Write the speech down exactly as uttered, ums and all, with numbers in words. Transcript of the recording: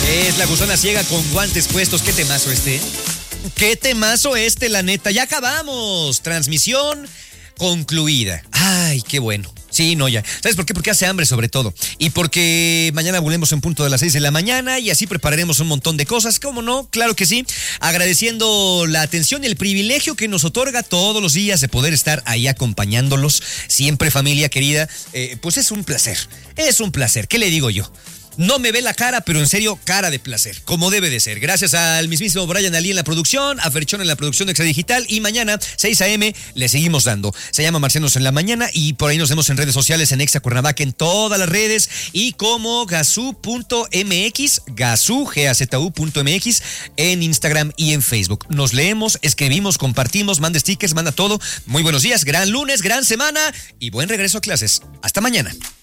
Es La Gusana Ciega con guantes puestos. ¿Qué temazo este? ¿Qué temazo este, la neta? Ya acabamos. Transmisión concluida. Ay, qué bueno. Sí, no, ya. ¿Sabes por qué? Porque hace hambre sobre todo. Y porque mañana volvemos en punto de las seis de la mañana y así prepararemos un montón de cosas. ¿Cómo no? Claro que sí. Agradeciendo la atención y el privilegio que nos otorga todos los días de poder estar ahí acompañándolos. Siempre, familia querida. Eh, pues es un placer. Es un placer. ¿Qué le digo yo? No me ve la cara, pero en serio, cara de placer, como debe de ser. Gracias al mismísimo Brian Ali en la producción, a Ferchón en la producción de Exa Digital, y mañana, seis a.m., le seguimos dando. Se llama Marcianos en la Mañana y por ahí nos vemos en redes sociales, en Exa Cuernavaca, en todas las redes, y como gazú punto mx, gazú, G A Z U punto M X, en Instagram y en Facebook. Nos leemos, escribimos, compartimos, manda stickers, manda todo. Muy buenos días, gran lunes, gran semana y buen regreso a clases. Hasta mañana.